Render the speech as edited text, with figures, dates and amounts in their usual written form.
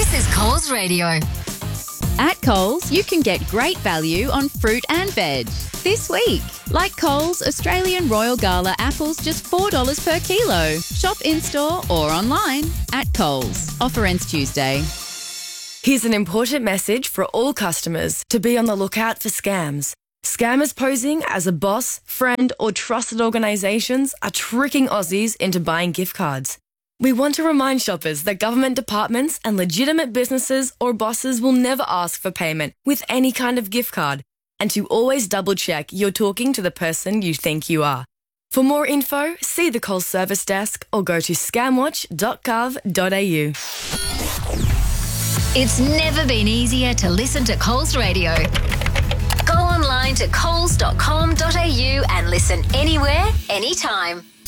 This is Coles Radio. At Coles, you can get great value on fruit and veg. This week, like Coles, Australian Royal Gala apples just $4 per kilo. Shop in-store or online at Coles. Offer ends Tuesday. Here's an important message for all customers to be on the lookout for scams. Scammers posing as a boss, friend or trusted organisations are tricking Aussies into buying gift cards. We want to remind shoppers that government departments and legitimate businesses or bosses will never ask for payment with any kind of gift card, and to always double-check you're talking to the person you think you are. For more info, see the Coles Service Desk or go to scamwatch.gov.au. It's never been easier to listen to Coles Radio. Go online to coles.com.au and listen anywhere, anytime.